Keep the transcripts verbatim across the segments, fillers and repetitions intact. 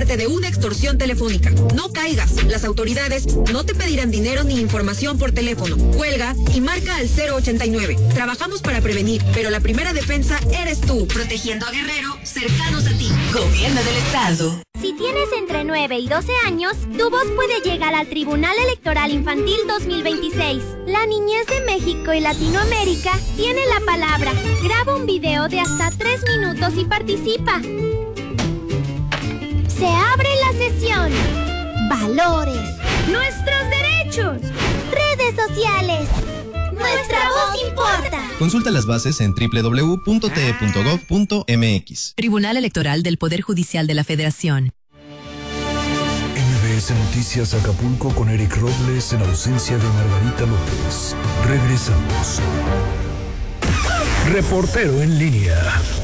protegerte de una extorsión telefónica. No caigas. Las autoridades no te pedirán dinero ni información por teléfono. Cuelga y marca al cero ochenta y nueve. Trabajamos para prevenir, pero la primera defensa eres tú. Protegiendo a Guerrero, cercanos a ti. Gobierno del Estado. Si tienes entre nueve y doce años, tu voz puede llegar al Tribunal Electoral Infantil dos mil veintiséis. La niñez de México y Latinoamérica tiene la palabra. Graba un video de hasta tres minutos y participa. Se abre la sesión. Valores. Nuestros derechos. Redes sociales. Nuestra voz importa. Consulta las bases en doble u doble u doble u punto t e punto gov punto m x. Tribunal Electoral del Poder Judicial de la Federación. M B S Noticias Acapulco con Eric Robles en ausencia de Margarita López. Regresamos. Reportero en línea.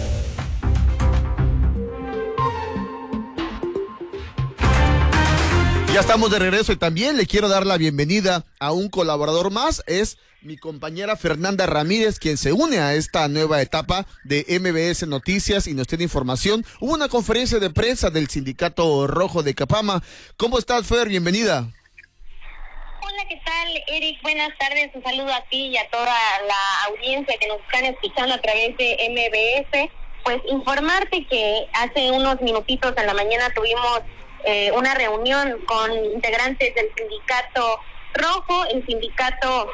Ya estamos de regreso y también le quiero dar la bienvenida a un colaborador más. Es mi compañera Fernanda Ramírez, quien se une a esta nueva etapa de M B S Noticias y nos tiene información. Hubo una conferencia de prensa del Sindicato Rojo de Capama. ¿Cómo estás, Fer? Bienvenida. Hola, ¿qué tal, Eric? Buenas tardes. Un saludo a ti y a toda la audiencia que nos están escuchando a través de M B S. Pues informarte que hace unos minutitos en la mañana tuvimos Eh, una reunión con integrantes del Sindicato Rojo, el sindicato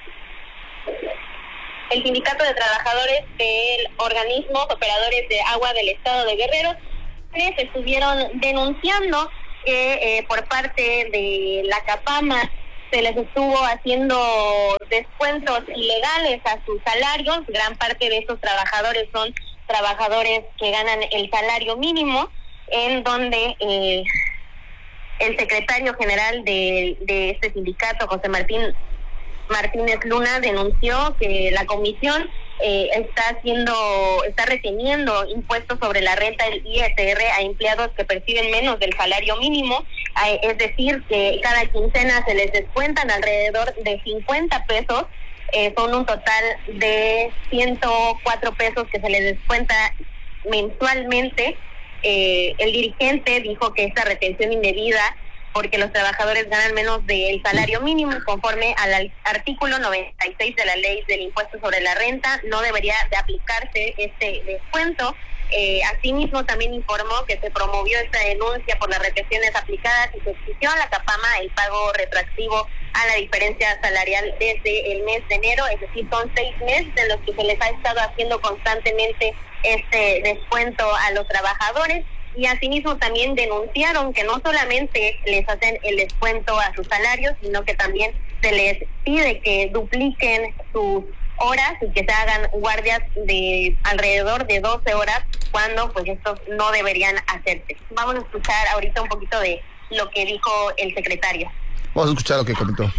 el sindicato de trabajadores del organismo operadores de agua del estado de Guerrero, que estuvieron denunciando que eh, por parte de la Capama se les estuvo haciendo descuentos ilegales a sus salarios. Gran parte de estos trabajadores son trabajadores que ganan el salario mínimo, en donde eh, el secretario general de, de este sindicato, José Martín Martínez Luna, denunció que la comisión eh, está haciendo, está reteniendo impuestos sobre la renta del I S R a empleados que perciben menos del salario mínimo, eh, es decir, que cada quincena se les descuentan alrededor de cincuenta pesos, eh, son un total de ciento cuatro pesos que se les descuenta mensualmente. Eh, el dirigente dijo que esta retención indebida, porque los trabajadores ganan menos del salario mínimo conforme al artículo noventa y seis de la ley del impuesto sobre la renta, no debería de aplicarse este descuento. Eh, asimismo, también informó que se promovió esta denuncia por las retenciones aplicadas y se exigió a la Capama el pago retroactivo a la diferencia salarial desde el mes de enero, es decir, son seis meses en los que se les ha estado haciendo constantemente este descuento a los trabajadores. Y asimismo también denunciaron que no solamente les hacen el descuento a sus salarios, sino que también se les pide que dupliquen sus horas y que se hagan guardias de alrededor de doce horas, cuando pues estos no deberían hacerse. Vamos a escuchar ahorita un poquito de lo que dijo el secretario. Vamos a escuchar lo que comentó.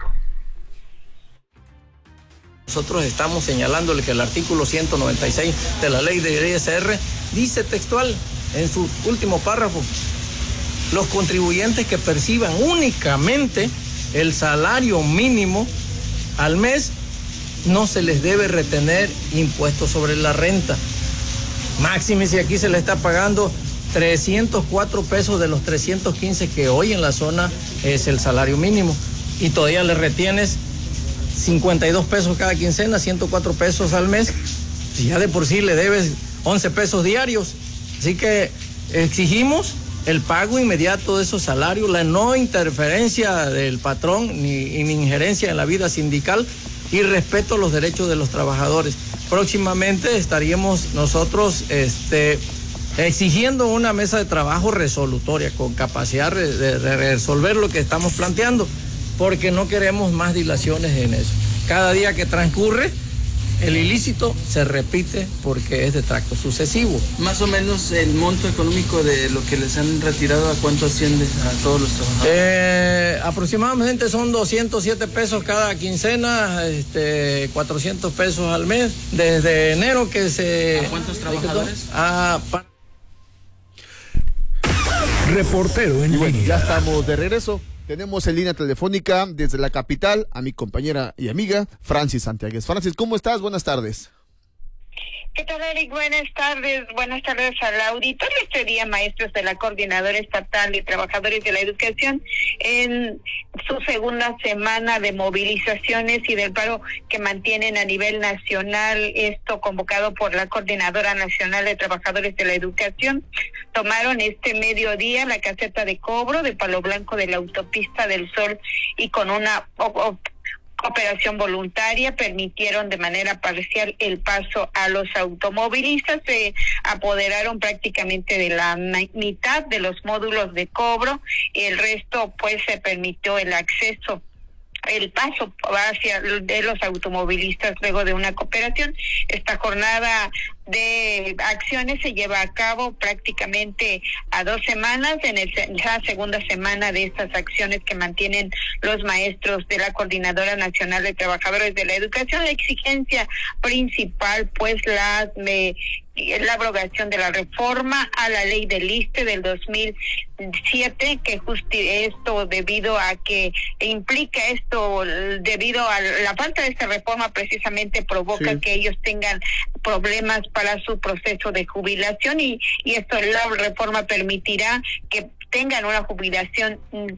Nosotros estamos señalándole que el artículo ciento noventa y seis de la ley de I S R dice textual en su último párrafo: los contribuyentes que perciban únicamente el salario mínimo al mes no se les debe retener impuestos sobre la renta. Máxime si aquí se le está pagando trescientos cuatro pesos de los trescientos quince que hoy en la zona es el salario mínimo, y todavía le retienes cincuenta y dos pesos cada quincena, ciento cuatro pesos al mes, si ya de por sí le debes once pesos diarios. Así que exigimos el pago inmediato de esos salarios, la no interferencia del patrón ni, ni injerencia en la vida sindical, y respeto a los derechos de los trabajadores. Próximamente estaríamos nosotros este, exigiendo una mesa de trabajo resolutoria con capacidad de, de, de resolver lo que estamos planteando, porque no queremos más dilaciones en eso. Cada día que transcurre, el ilícito se repite porque es de tracto sucesivo. Más o menos el monto económico de lo que les han retirado, ¿a cuánto asciende a todos los trabajadores? Eh, aproximadamente son doscientos siete pesos cada quincena, este, cuatrocientos pesos al mes, desde enero que se... ¿A cuántos trabajadores? A... Reportero en Bueno, línea. ya estamos de regreso. Tenemos en línea telefónica desde la capital a mi compañera y amiga Francis Santiagues. Francis, ¿cómo estás? Buenas tardes. ¿Qué tal, Eric? Buenas tardes. Buenas tardes al auditorio. Este día, maestros de la Coordinadora Estatal de Trabajadores de la Educación, en su segunda semana de movilizaciones y del paro que mantienen a nivel nacional, esto convocado por la Coordinadora Nacional de Trabajadores de la Educación, tomaron este mediodía la caseta de cobro de Palo Blanco de la Autopista del Sol y con una o, o, operación voluntaria permitieron de manera parcial el paso a los automovilistas. Se apoderaron prácticamente de la mitad de los módulos de cobro y el resto pues se permitió el acceso, el paso hacia de los automovilistas luego de una cooperación. Esta jornada de acciones se lleva a cabo prácticamente a dos semanas, en el, la segunda semana de estas acciones que mantienen los maestros de la Coordinadora Nacional de Trabajadores de la Educación. La exigencia principal, pues, la, me, la abrogación de la reforma a la ley del ISSSTE del dos mil siete, que justi esto debido a que implica esto, debido a la falta de esta reforma, precisamente provoca sí. que ellos tengan problemas para su proceso de jubilación y, y esto, la reforma permitirá que tengan una jubilación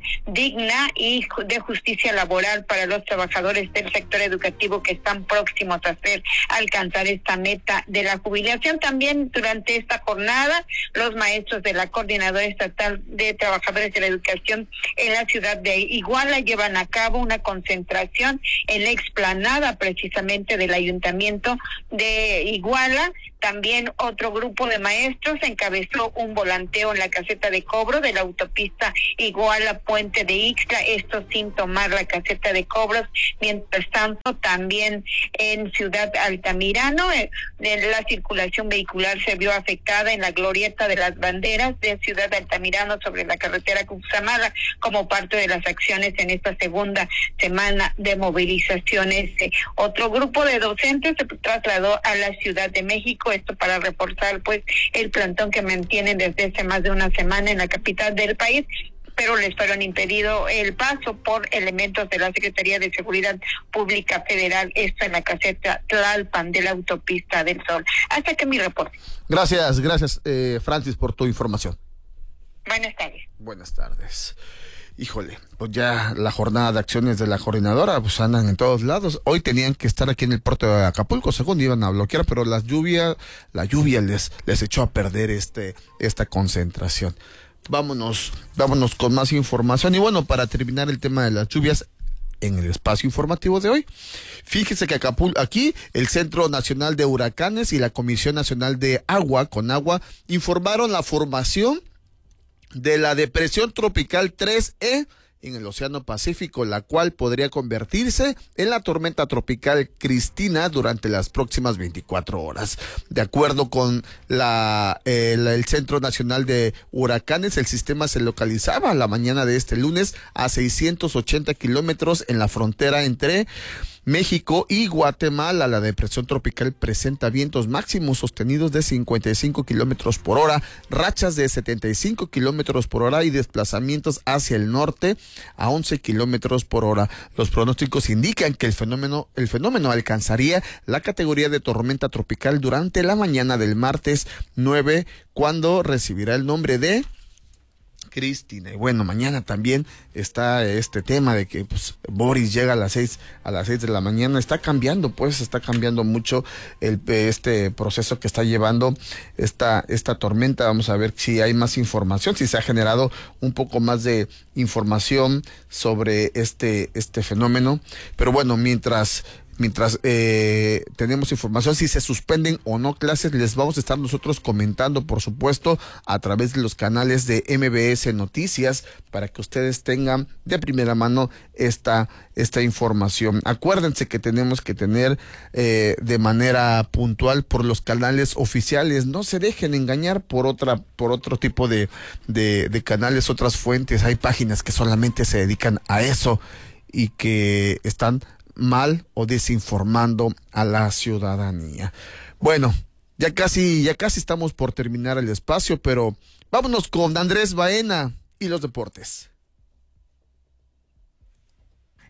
digna y de justicia laboral para los trabajadores del sector educativo que están próximos a hacer alcanzar esta meta de la jubilación. También durante esta jornada, los maestros de la Coordinadora Estatal de Trabajadores de la Educación en la ciudad de Iguala llevan a cabo una concentración en la explanada precisamente del Ayuntamiento de Iguala. También otro grupo de maestros encabezó un volanteo en la caseta de cobro de la autopista Iguala Puente de Ixtla, esto sin tomar la caseta de cobros. Mientras tanto, también en Ciudad Altamirano, eh, la circulación vehicular se vio afectada en la glorieta de las banderas de Ciudad Altamirano sobre la carretera Cuxamala, como parte de las acciones en esta segunda semana de movilizaciones. Eh, otro grupo de docentes se trasladó a la Ciudad de México, esto para reforzar pues el plantón que mantienen desde hace más de una semana en la capital del país, pero les fueron impedido el paso por elementos de la Secretaría de Seguridad Pública Federal, esto en la caseta Tlalpan de la Autopista del Sol. Hasta que mi reporte. Gracias, gracias eh, Francis por tu información. Buenas tardes. Buenas tardes. Híjole, pues ya la jornada de acciones de la coordinadora pues andan en todos lados. Hoy tenían que estar aquí en el puerto de Acapulco, según iban a bloquear, pero la lluvia, la lluvia les, les echó a perder este, esta concentración. Vámonos, vámonos con más información. Y bueno, para terminar el tema de las lluvias en el espacio informativo de hoy, fíjese que Acapulco, aquí el Centro Nacional de Huracanes y la Comisión Nacional de Agua, Conagua, informaron la formación de la depresión tropical tres E en el Océano Pacífico, la cual podría convertirse en la tormenta tropical Cristina durante las próximas veinticuatro horas. De acuerdo con la, eh, la el Centro Nacional de Huracanes, el sistema se localizaba la mañana de este lunes a seiscientos ochenta kilómetros en la frontera entre México y Guatemala. La depresión tropical presenta vientos máximos sostenidos de cincuenta y cinco kilómetros por hora, rachas de setenta y cinco kilómetros por hora y desplazamientos hacia el norte a once kilómetros por hora. Los pronósticos indican que el fenómeno, el fenómeno alcanzaría la categoría de tormenta tropical durante la mañana del martes nueve, cuando recibirá el nombre de Cristina. Y bueno, mañana también está este tema de que pues Boris llega a las seis a las seis de la mañana. Está cambiando, pues, está cambiando mucho el este proceso que está llevando esta esta tormenta. Vamos a ver si hay más información, si se ha generado un poco más de información sobre este este fenómeno. Pero bueno, mientras Mientras eh, tenemos información si se suspenden o no clases, les vamos a estar nosotros comentando, por supuesto, a través de los canales de M B S Noticias, para que ustedes tengan de primera mano esta, esta información. Acuérdense que tenemos que tener eh, de manera puntual por los canales oficiales. No se dejen engañar por otra, por otro tipo de, de, de canales, otras fuentes. Hay páginas que solamente se dedican a eso y que están mal o desinformando a la ciudadanía. Bueno, ya casi, ya casi estamos por terminar el espacio, pero vámonos con Andrés Baena y los deportes.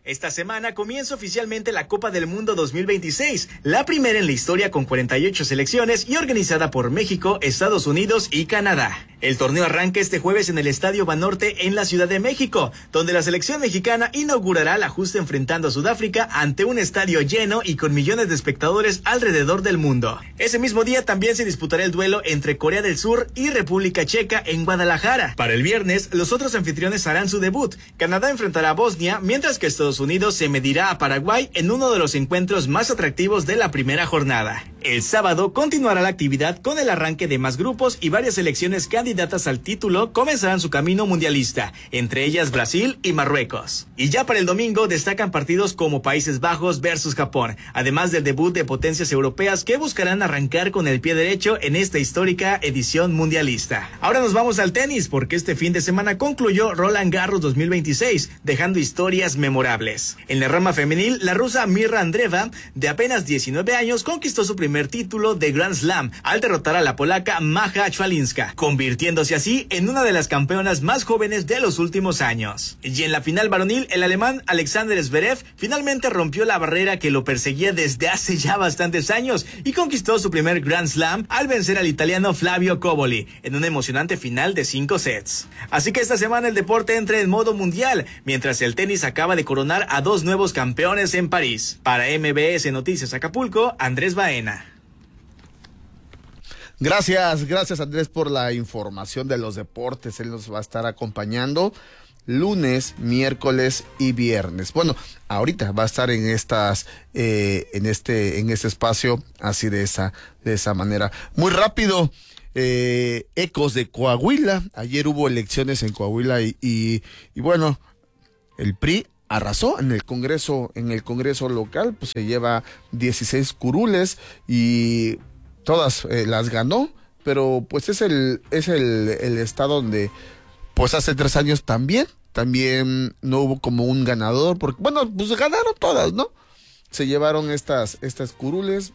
Esta semana comienza oficialmente la Copa del Mundo dos mil veintiséis, la primera en la historia con cuarenta y ocho selecciones y organizada por México, Estados Unidos y Canadá. El torneo arranca este jueves en el Estadio Banorte en la Ciudad de México, donde la selección mexicana inaugurará la justa enfrentando a Sudáfrica ante un estadio lleno y con millones de espectadores alrededor del mundo. Ese mismo día también se disputará el duelo entre Corea del Sur y República Checa en Guadalajara. Para el viernes, los otros anfitriones harán su debut. Canadá enfrentará a Bosnia, mientras que Estados Unidos se medirá a Paraguay en uno de los encuentros más atractivos de la primera jornada. El sábado continuará la actividad con el arranque de más grupos y varias selecciones candidatas al título comenzarán su camino mundialista, entre ellas Brasil y Marruecos. Y ya para el domingo destacan partidos como Países Bajos versus Japón, además del debut de potencias europeas que buscarán arrancar con el pie derecho en esta histórica edición mundialista. Ahora nos vamos al tenis, porque este fin de semana concluyó Roland Garros dos mil veintiséis, dejando historias memorables. En la rama femenil, la rusa Mirra Andreeva, de apenas diecinueve años, conquistó su primer título de Grand Slam al derrotar a la polaca Maja Chwalinska, convirtiéndose así en una de las campeonas más jóvenes de los últimos años. Y en la final varonil, el alemán Alexander Zverev finalmente rompió la barrera que lo perseguía desde hace ya bastantes años y conquistó su primer Grand Slam al vencer al italiano Flavio Cobolli en una emocionante final de cinco sets. Así que esta semana el deporte entra en modo mundial, mientras el tenis acaba de coronar a dos nuevos campeones en París. Para M B S Noticias Acapulco, Andrés Baena. Gracias, gracias Andrés por la información de los deportes. Él nos va a estar acompañando lunes, miércoles y viernes. Bueno, ahorita va a estar en estas, eh, en este, en este espacio, así de esa, de esa manera. Muy rápido, eh, ecos de Coahuila. Ayer hubo elecciones en Coahuila y, y, y bueno, el P R I arrasó en el Congreso, en el Congreso local, pues se lleva dieciséis curules y todas eh, las ganó, pero pues es el es el, el estado donde pues hace tres años también, también no hubo como un ganador, porque bueno, pues ganaron todas, ¿no? Se llevaron estas, estas curules.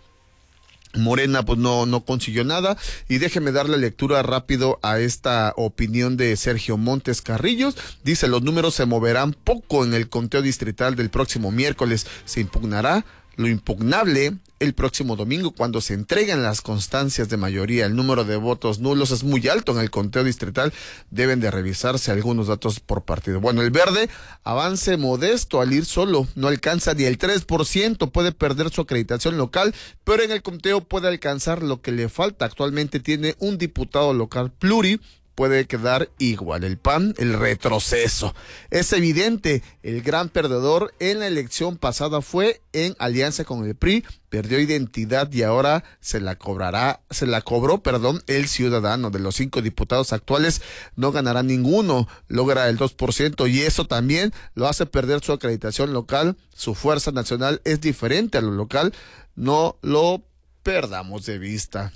Morena pues no, no consiguió nada, y déjeme darle lectura rápido a esta opinión de Sergio Montes Carrillos. Dice: los números se moverán poco en el conteo distrital del próximo miércoles, se impugnará lo impugnable el próximo domingo cuando se entreguen las constancias de mayoría. El número de votos nulos es muy alto en el conteo distrital, deben de revisarse algunos datos por partido. Bueno, el Verde, avance modesto al ir solo, no alcanza ni el tres por ciento, puede perder su acreditación local, pero en el conteo puede alcanzar lo que le falta. Actualmente tiene un diputado local pluri, puede quedar igual. El P A N, el retroceso. Es evidente, el gran perdedor en la elección pasada fue en alianza con el P R I, perdió identidad y ahora se la cobrará, se la cobró, perdón, el Ciudadano. De los cinco diputados actuales, no ganará ninguno, logra el dos por ciento y eso también lo hace perder su acreditación local. Su fuerza nacional es diferente a lo local, no lo perdamos de vista.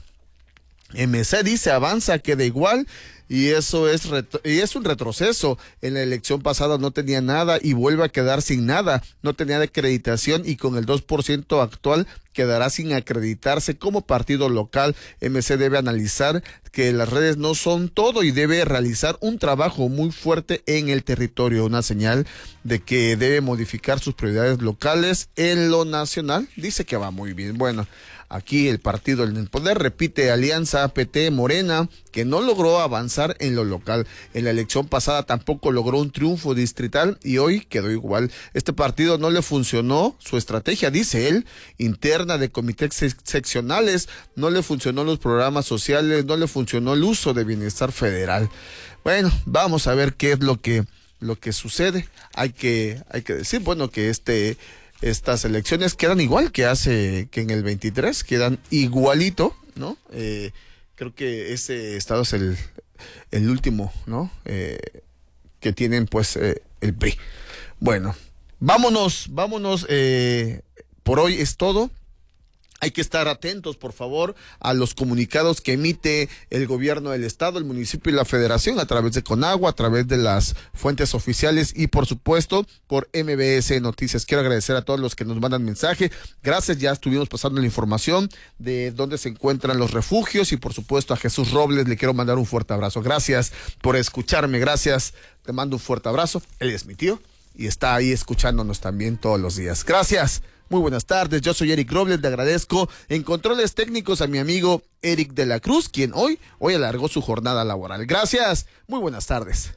M C dice: avanza, queda igual, y eso es retro- y es un retroceso. En la elección pasada no tenía nada y vuelve a quedar sin nada, no tenía acreditación y con el dos por ciento actual quedará sin acreditarse como partido local. M C debe analizar que las redes no son todo y debe realizar un trabajo muy fuerte en el territorio, una señal de que debe modificar sus prioridades locales en lo nacional. Dice que va muy bien. Bueno, aquí el partido en el poder repite alianza P T Morena, que no logró avanzar en lo local. En la elección pasada tampoco logró un triunfo distrital y hoy quedó igual. Este partido no le funcionó su estrategia, dice él, interna de comités seccionales, no le funcionó los programas sociales, no le funcionó el uso de bienestar federal. Bueno, vamos a ver qué es lo que lo que sucede. Hay que hay que decir, bueno, que este estas elecciones quedan igual que hace que en el veintitrés, quedan igualito, ¿no? Eh, creo que ese estado es el el último, ¿no? Eh, que tienen pues eh, el P R I. Bueno, vámonos, vámonos, eh, por hoy es todo. Hay que estar atentos, por favor, a los comunicados que emite el gobierno del estado, el municipio y la federación a través de Conagua, a través de las fuentes oficiales y, por supuesto, por M B S Noticias. Quiero agradecer a todos los que nos mandan mensaje. Gracias, ya estuvimos pasando la información de dónde se encuentran los refugios y, por supuesto, a Jesús Robles le quiero mandar un fuerte abrazo. Gracias por escucharme, gracias. Te mando un fuerte abrazo. Él es mi tío y está ahí escuchándonos también todos los días. Gracias. Muy buenas tardes, yo soy Eric Robles, le agradezco en controles técnicos a mi amigo Eric de la Cruz, quien hoy, hoy alargó su jornada laboral. Gracias, muy buenas tardes.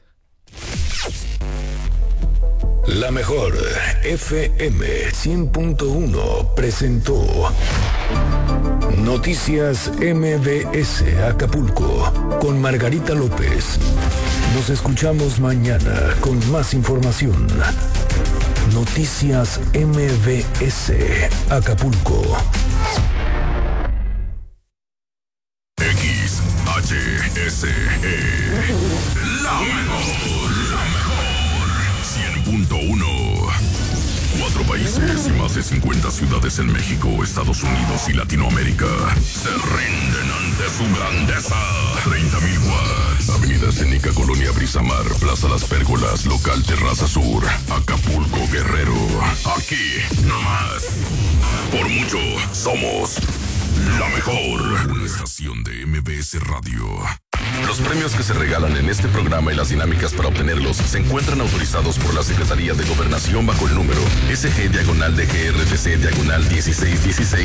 La mejor F M cien punto uno presentó Noticias M V S Acapulco con Margarita López. Nos escuchamos mañana con más información. Noticias M V S Acapulco. X H S E. La mejor, la mejor. cien punto uno. Cuatro países y más de cincuenta ciudades en México, Estados Unidos y Latinoamérica se rinden ante su grandeza. treinta mil watts. Avenida Escénica, Colonia Brisamar, Plaza Las Pérgolas, Local Terraza Sur, Acapulco, Guerrero. Aquí, no más. Por mucho, somos la mejor. Una estación de M V S Radio. Los premios que se regalan en este programa y las dinámicas para obtenerlos se encuentran autorizados por la Secretaría de Gobernación bajo el número S G diagonal D G R T C diagonal dieciséis dieciséis